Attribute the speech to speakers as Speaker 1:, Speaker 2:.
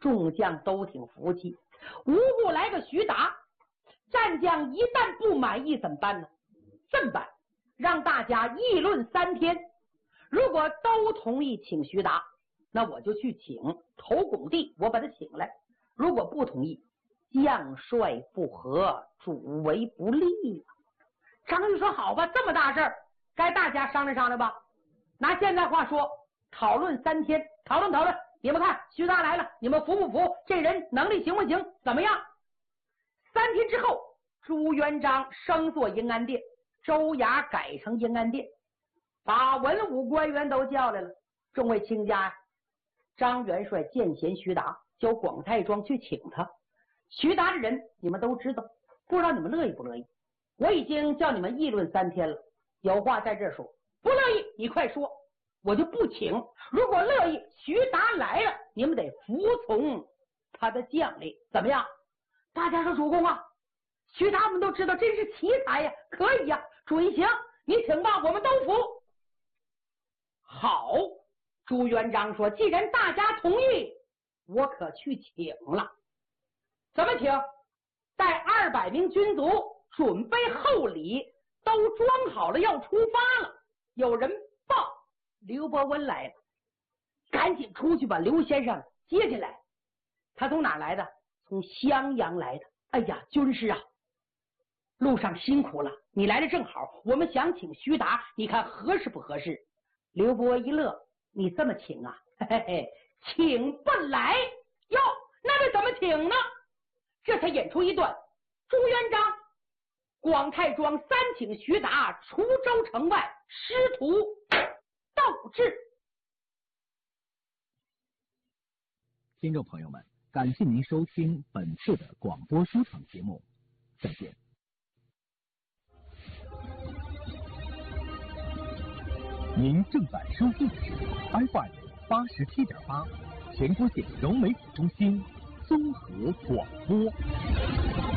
Speaker 1: 众将都挺服气。无故来个徐达，战将一旦不满意怎么办呢？这么办，让大家议论3天，如果都同意请徐达，那我就去请投拱帝，我把他请来。如果不同意，将帅不和，主为不利。张玉说好吧，这么大事儿，该大家商量商量吧。拿现在话说，讨论3天，讨论。你们看徐达来了，你们服不服？这人能力行不行？怎么样？3天之后，朱元璋升做迎安殿，州衙改成迎安殿，把文武官员都叫来了。众位卿家，张元帅见贤徐达，叫广太庄去请他。徐达的人你们都知道，不知道你们乐意不乐意？我已经叫你们议论3天了，有话在这说，不乐意你快说，我就不请。如果乐意，徐达来了，你们得服从他的将令，怎么样？大家说主公啊，徐达我们都知道，真是奇才呀，可以呀，主一行，你请吧，我们都服。好，朱元璋说，既然大家同意，我可去请了。怎么请？带200名军卒，准备厚礼，都装好了，要出发了。有人报刘伯温来了，赶紧出去把刘先生接进来。他从哪来的？从襄阳来的。哎呀，军师啊，路上辛苦了，你来的正好，我们想请徐达，你看合适不合适？刘伯一乐，你这么请啊？嘿嘿嘿，请不来哟，那得怎么请呢？这才演出一段朱元璋、广太庄3请徐达滁州城外师徒斗智。
Speaker 2: 听众朋友们，感谢您收听本次的广播书场节目，再见。您正在收听的是 FM87.8全国性融媒体中心综合广播。